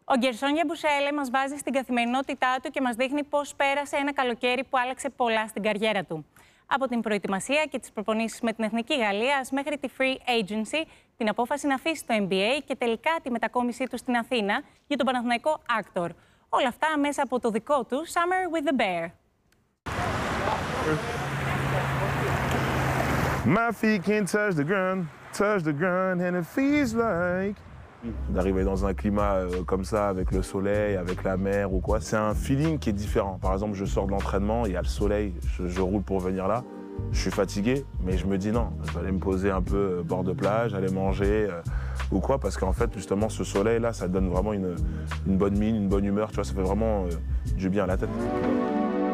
Ο Γκερσόν Γιαμπουσέλε μας βάζει στην καθημερινότητά του και μας δείχνει πώς πέρασε ένα καλοκαίρι που άλλαξε πολλά στην καριέρα του. Από την προετοιμασία και τις προπονήσεις με την Εθνική Γαλλίας μέχρι τη Free Agency, την απόφαση να αφήσει το NBA και τελικά τη μετακόμισή του στην Αθήνα για τον Παναθηναϊκό Άκτορ. Όλα αυτά μέσα από το δικό του Summer with the Bear. My feet can't touch the ground, and it feels like... D'arriver dans un climat comme ça, avec le soleil, avec la mer ou quoi, c'est un feeling qui est différent. Par exemple, je sors de l'entraînement, il y a le soleil, je roule pour venir là, je suis fatigué, mais je me dis non, je vais aller me poser un peu bord de plage, aller manger ou quoi, parce qu'en fait, justement, ce soleil-là, ça donne vraiment une bonne mine, une bonne humeur, tu vois, ça fait vraiment du bien à la tête.